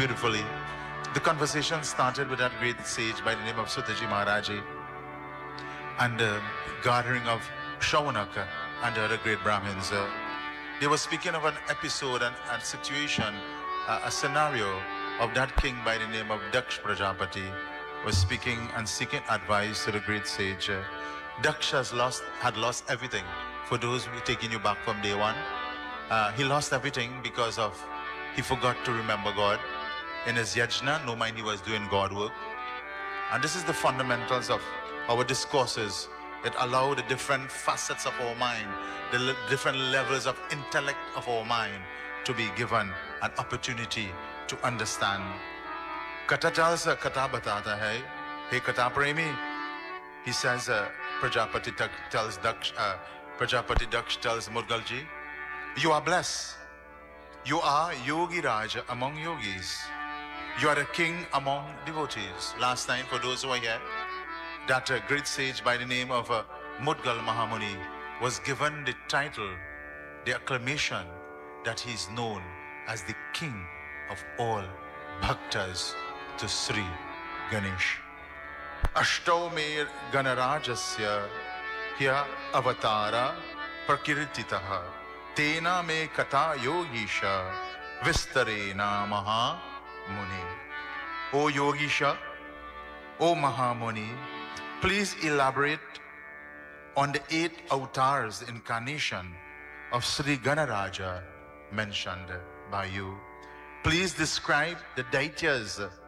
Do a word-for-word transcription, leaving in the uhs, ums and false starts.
beautifully. The conversation started with that great sage by the name of Sutaji Maharaji and the gathering of Shaunaka and the other great Brahmins. Uh, they were speaking of an episode and a situation, uh, a scenario of that king by the name of Daksh Prajapati was speaking and seeking advice to the great sage. Uh, Daksh has lost, had lost everything. For those who are taking you back from day one, uh, he lost everything because of he forgot to remember God. In his yajna, no mind he was doing God work. And this is the fundamentals of our discourses. It allows the different facets of our mind, the le- different levels of intellect of our mind to be given an opportunity to understand. Kata tells uh, Kata batata hai. Hey Kata Premi, he says, uh, Prajapati Tak- tells Daksh, uh, Prajapati Daksh tells Mudgalji, you are blessed. You are Yogi Raja among yogis. You are a king among devotees. Last time, for those who are here, that uh, great sage by the name of uh, Mudgal Mahamuni was given the title, the acclamation that he is known as the king of all bhaktas to Sri Ganesh. Ashtaumir Ganarajasya Hya Avatara Prakirtitaha Tena me Kata Yogisha Vistarena Maha Muni. O Yogisha, O Mahamuni, please elaborate on the eight avatars incarnation of Sri Ganaraja mentioned by you. Please describe the daityas